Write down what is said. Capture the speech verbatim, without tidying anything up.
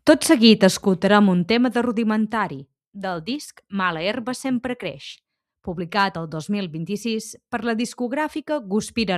Tot seguit escoltarem un tema de Rudimentari, del disc Mala herba sempre creix, publicat el dos mil vint-i-sis per la discogràfica Guspira